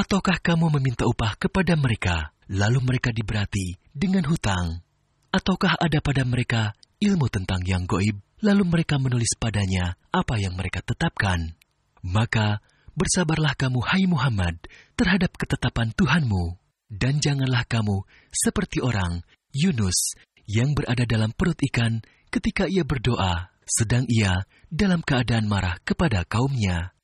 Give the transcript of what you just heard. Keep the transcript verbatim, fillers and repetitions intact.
Ataukah kamu meminta upah kepada mereka, lalu mereka diberati dengan hutang? Ataukah ada pada mereka ilmu tentang yang goib, lalu mereka menulis padanya apa yang mereka tetapkan? Maka bersabarlah kamu, hai Muhammad, terhadap ketetapan Tuhanmu. Dan janganlah kamu seperti orang Yunus yang berada dalam perut ikan ketika ia berdoa, sedang ia dalam keadaan marah kepada kaumnya.